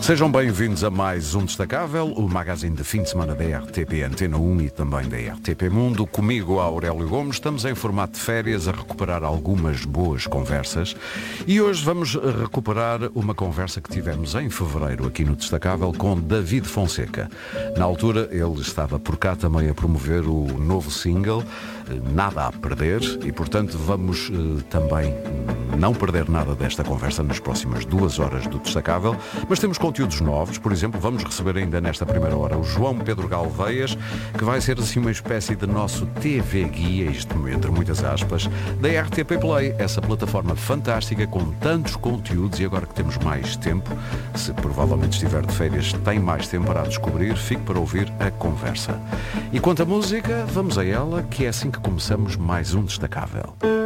Sejam bem-vindos a mais um Destacável, o magazine de fim de semana da RTP Antena 1 e também da RTP Mundo. Comigo, Aurélio Gomes, estamos em formato de férias a recuperar algumas boas conversas e hoje vamos recuperar uma conversa que tivemos em fevereiro aqui no Destacável com David Fonseca. Na altura ele estava por cá também a promover o novo single Nada a Perder e portanto vamos também não perder nada desta conversa nas próximas 2 horas do Destacável, mas temos conteúdos novos. Por exemplo, vamos receber ainda nesta primeira hora o João Pedro Galveias, que vai ser assim uma espécie de nosso TV guia, isto entre muitas aspas, da RTP Play, essa plataforma fantástica com tantos conteúdos. E agora que temos mais tempo, se provavelmente estiver de férias, tem mais tempo para a descobrir, fique para ouvir a conversa. E quanto à música, vamos a ela, que é assim que começamos mais um Destacável.